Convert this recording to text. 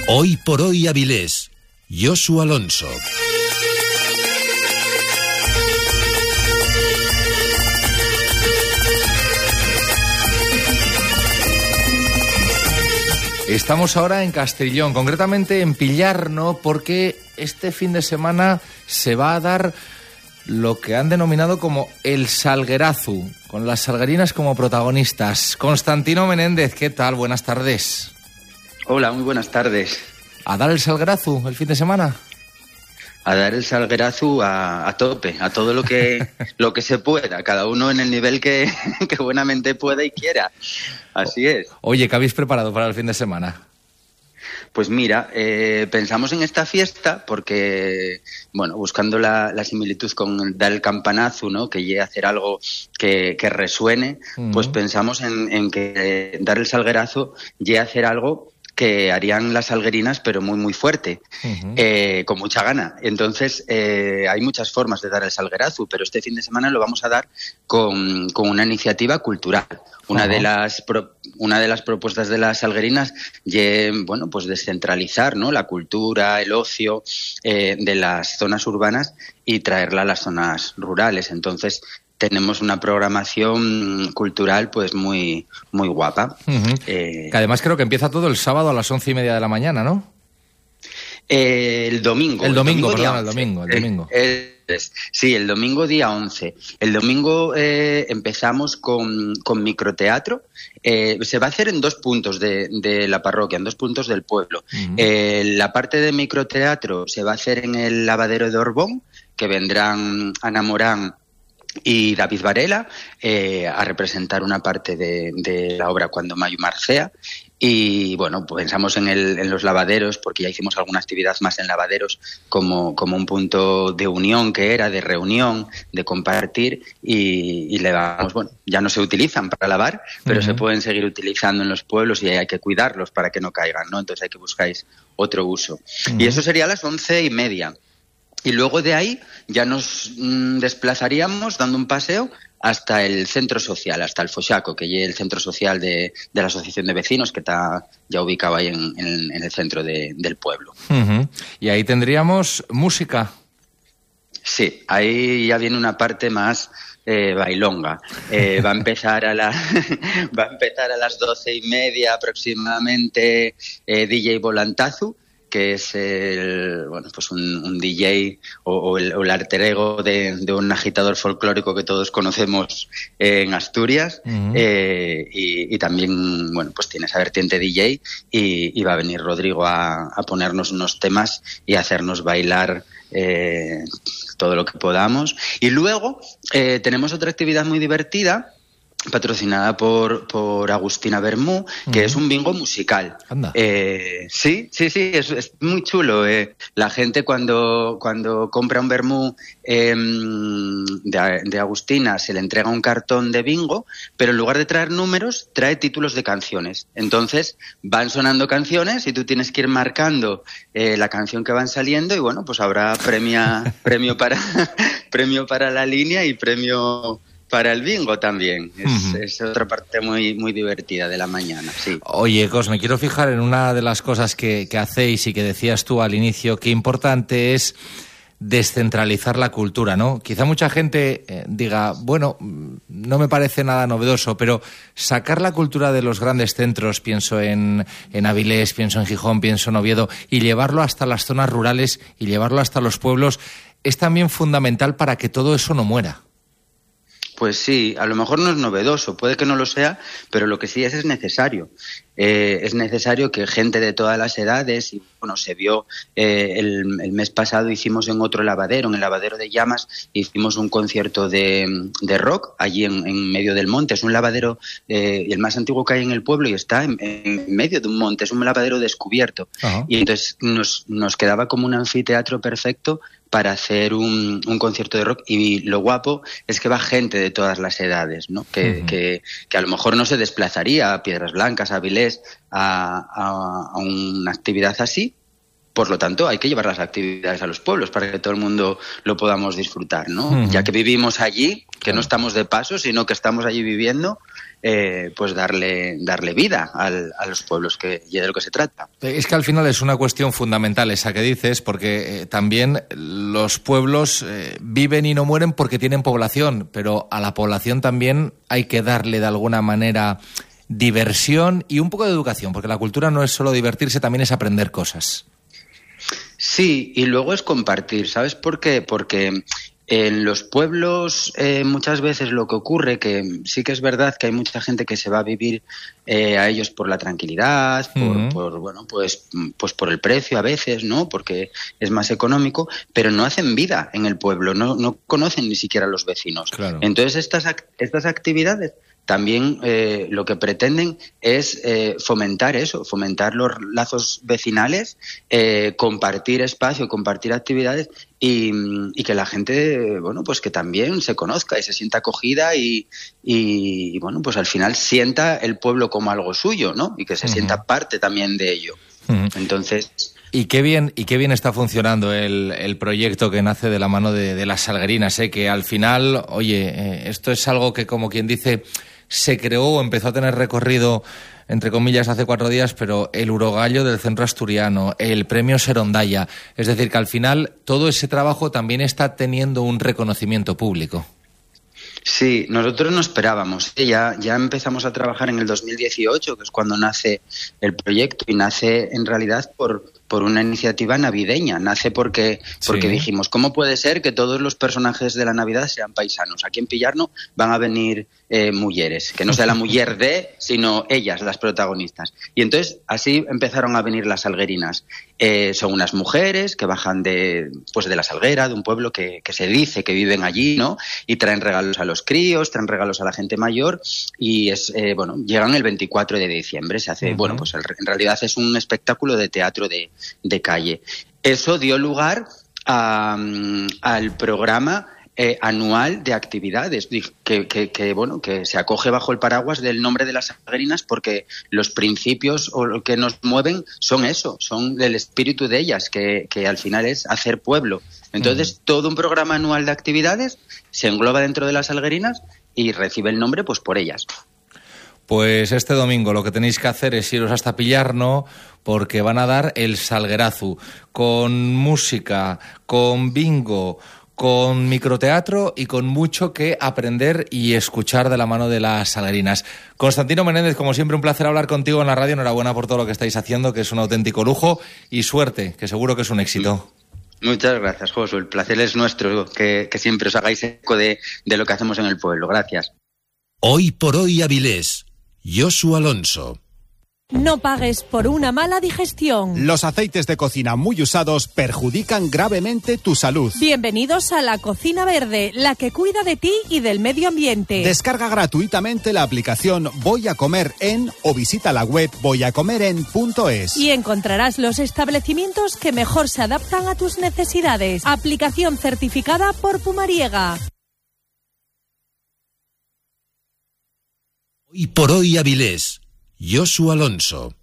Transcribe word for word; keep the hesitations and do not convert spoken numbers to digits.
Hoy por hoy Avilés, Josu Alonso. Estamos ahora en Castrillón, concretamente en Pillarno, porque este fin de semana se va a dar lo que han denominado como el Salguerazu, con las salguerinas como protagonistas. Constantino Menéndez, ¿qué tal? Buenas tardes. Hola, muy buenas tardes. ¿A dar el Salguerazu el fin de semana? A dar el Salguerazu a, a tope, a todo lo que lo que se pueda, cada uno en el nivel que, que buenamente pueda y quiera. Así es. Oye, ¿qué habéis preparado para el fin de semana? Pues mira, eh, pensamos en esta fiesta porque, bueno, buscando la, la similitud con dar el campanazo, ¿no? Que llegue a hacer algo que, que resuene, uh-huh. Pues pensamos en, en que eh, dar el Salguerazo llegue a hacer algo que harían las salguerinas, pero muy, muy fuerte, uh-huh. eh, con mucha gana. Entonces, eh, hay muchas formas de dar el Salguerazo, pero este fin de semana lo vamos a dar con, con una iniciativa cultural. Una, uh-huh. de las pro, una de las propuestas de las salguerinas es, bueno, pues descentralizar, ¿no?, la cultura, el ocio eh, de las zonas urbanas y traerla a las zonas rurales. Entonces, tenemos una programación cultural pues muy muy guapa. Uh-huh. Eh, que además creo que empieza todo el sábado a las once y media de la mañana, ¿no? Eh, el domingo. El domingo, el domingo perdón, el domingo. El domingo. Eh, eh, sí, el domingo día once. El domingo eh, empezamos con, con microteatro. Eh, se va a hacer en dos puntos de, de la parroquia, en dos puntos del pueblo. Uh-huh. Eh, la parte de microteatro se va a hacer en el lavadero de Orbón, que vendrán Ana Morán y David Varela eh, a representar una parte de, de la obra Cuando Mayo Marcea. Y bueno, pues pensamos en, el, en los lavaderos, porque ya hicimos alguna actividad más en lavaderos como, como un punto de unión que era, de reunión, de compartir, y, y le vamos, bueno, ya no se utilizan para lavar, pero uh-huh. se pueden seguir utilizando en los pueblos y hay que cuidarlos para que no caigan, ¿no? Entonces hay que buscáis otro uso. Uh-huh. Y eso sería a las once y media. Y luego de ahí ya nos mm, desplazaríamos dando un paseo hasta el centro social, hasta el Foxaco, que es el centro social de, de la Asociación de Vecinos, que está ya ubicado ahí en, en, en el centro de, del pueblo. Uh-huh. Y ahí tendríamos música. Sí, ahí ya viene una parte más eh, bailonga. Eh, va a empezar a la va a empezar a las doce y media aproximadamente eh, D J Volantazu, que es el, bueno, pues un, un D J o, o, el, o el alter ego de, de un agitador folclórico que todos conocemos eh, en Asturias. Uh-huh. eh, y, y también, bueno, pues tiene esa vertiente D J y, y va a venir Rodrigo a, a ponernos unos temas y hacernos bailar eh, todo lo que podamos. Y luego eh, tenemos otra actividad muy divertida, patrocinada por, por Agustina Bermú, que uh-huh. es un bingo musical. Anda. Eh, sí, sí, sí, es, es muy chulo. Eh. La gente cuando, cuando compra un Bermú eh, de, de Agustina se le entrega un cartón de bingo, pero en lugar de traer números, trae títulos de canciones. Entonces van sonando canciones y tú tienes que ir marcando eh, la canción que van saliendo y bueno, pues habrá premia, premio para premio para la línea y premio para el bingo también. Es, uh-huh. es otra parte muy muy divertida de la mañana, sí. Oye, Cos, me quiero fijar en una de las cosas que, que hacéis y que decías tú al inicio, que importante es descentralizar la cultura, ¿no? Quizá mucha gente eh, diga, bueno, no me parece nada novedoso, pero sacar la cultura de los grandes centros, pienso en, en Avilés, pienso en Gijón, pienso en Oviedo, y llevarlo hasta las zonas rurales y llevarlo hasta los pueblos, es también fundamental para que todo eso no muera. Pues sí, a lo mejor no es novedoso, puede que no lo sea, pero lo que sí es es necesario. Eh, es necesario que gente de todas las edades, y bueno, se vio eh, el, el mes pasado hicimos en otro lavadero, en el lavadero de Llamas, hicimos un concierto de, de rock allí en, en medio del monte. Es un lavadero, eh, el más antiguo que hay en el pueblo y está en, en medio de un monte, es un lavadero descubierto. Uh-huh. Y entonces nos, nos quedaba como un anfiteatro perfecto para hacer un, un concierto de rock, y lo guapo es que va gente de todas las edades, ¿no? Que, uh-huh. que, que a lo mejor no se desplazaría a Piedras Blancas, a Avilés, a, a, a una actividad así, Por lo tanto, hay que llevar las actividades a los pueblos para que todo el mundo lo podamos disfrutar, ¿no? Uh-huh. Ya que vivimos allí, que no estamos de paso, sino que estamos allí viviendo, eh, pues darle darle vida al, a los pueblos, que y de lo que se trata. Es que al final es una cuestión fundamental esa que dices, porque eh, también los pueblos eh, viven y no mueren porque tienen población, pero a la población también hay que darle de alguna manera diversión y un poco de educación, porque la cultura no es solo divertirse, también es aprender cosas. Sí, y luego es compartir, ¿sabes por qué? Porque en los pueblos eh, muchas veces lo que ocurre, que sí que es verdad que hay mucha gente que se va a vivir eh, a ellos por la tranquilidad, por, uh-huh. por bueno, pues, pues por el precio a veces, ¿no? Porque es más económico, pero no hacen vida en el pueblo, no, no conocen ni siquiera a los vecinos. Claro. Entonces estas, estas actividades también eh, lo que pretenden es eh, fomentar eso, fomentar los lazos vecinales, eh, compartir espacio, compartir actividades y, y que la gente, bueno, pues que también se conozca y se sienta acogida y, y, y bueno, pues al final sienta el pueblo como algo suyo, ¿no? Y que se uh-huh. sienta parte también de ello. Uh-huh. Entonces... Y qué bien, y qué bien está funcionando el, el proyecto que nace de la mano de, de las Salguerinas, ¿eh? Que al final, oye, eh, esto es algo que, como quien dice, se creó o empezó a tener recorrido, entre comillas, hace cuatro días, pero el Urogallo del Centro Asturiano, el Premio Serondaya, es decir, que al final todo ese trabajo también está teniendo un reconocimiento público. Sí, nosotros no esperábamos. Ya, ya empezamos a trabajar en el dos mil dieciocho, que es cuando nace el proyecto, y nace en realidad por, por una iniciativa navideña. Nace porque, porque sí. dijimos, ¿cómo puede ser que todos los personajes de la Navidad sean paisanos? Aquí en Pillarno van a venir eh, mujeres, que no sea la mujer de, sino ellas, las protagonistas. Y entonces así empezaron a venir las Salguerinas. Eh, son unas mujeres que bajan de, pues de la Salguera, de un pueblo que, que se dice que viven allí, ¿no? Y traen regalos a los críos, traen regalos a la gente mayor y es eh, bueno, llegan el veinticuatro de diciembre, se hace, uh-huh. bueno, pues el, en realidad es un espectáculo de teatro de, de calle. Eso dio lugar a, al programa Eh, anual de actividades que, que, que bueno que se acoge bajo el paraguas del nombre de las Salguerinas, porque los principios o lo que nos mueven son eso, son el espíritu de ellas, que, que al final es hacer pueblo. Entonces, mm. todo un programa anual de actividades se engloba dentro de las Salguerinas y recibe el nombre pues por ellas. Pues este domingo lo que tenéis que hacer es iros hasta Pillarno, porque van a dar el Salguerazu, con música, con bingo, con microteatro y con mucho que aprender y escuchar de la mano de las Salguerinas. Constantino Menéndez, como siempre, un placer hablar contigo en la radio. Enhorabuena por todo lo que estáis haciendo, que es un auténtico lujo, y suerte, que seguro que es un éxito. Muchas gracias, Josu. El placer es nuestro, que, que siempre os hagáis eco de, de lo que hacemos en el pueblo. Gracias. Hoy por hoy Avilés, Josu Alonso. No pagues por una mala digestión. Los aceites de cocina muy usados perjudican gravemente tu salud. Bienvenidos a la Cocina Verde, la que cuida de ti y del medio ambiente. Descarga gratuitamente la aplicación Voy a Comer En o visita la web voy a comer en punto es. Y encontrarás los establecimientos que mejor se adaptan a tus necesidades. Aplicación certificada por Pumariega. Hoy por hoy Avilés, Josu Alonso.